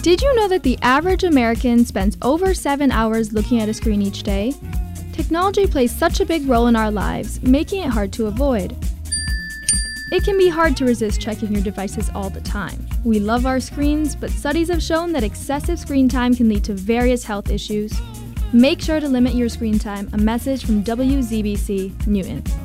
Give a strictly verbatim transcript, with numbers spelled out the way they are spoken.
Did you know that the average American spends over seven hours looking at a screen each day? Technology plays such a big role in our lives, making it hard to avoid. It can be hard to resist checking your devices all the time. We love our screens, but studies have shown that excessive screen time can lead to various health issues. Make sure to limit your screen time. A message from W Z B C Newton.